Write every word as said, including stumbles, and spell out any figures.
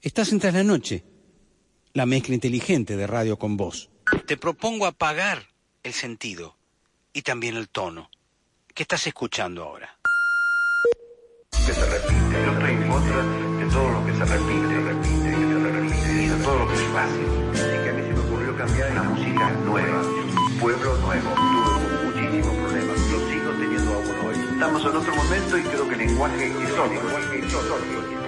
Estás en Tras la Noche, la mezcla inteligente de radio con voz. Te propongo apagar el sentido y también el tono. ¿Qué estás escuchando ahora? Que se repite. Yo estoy en contra de todo lo que se repite, repite, que se repite, y de todo lo que es fácil. Así que a mí se me ocurrió cambiar una música nueva, un pueblo nuevo. Tuve muchísimos problemas, lo sigo teniendo aún hoy. Estamos en otro momento y creo que el lenguaje es sólido.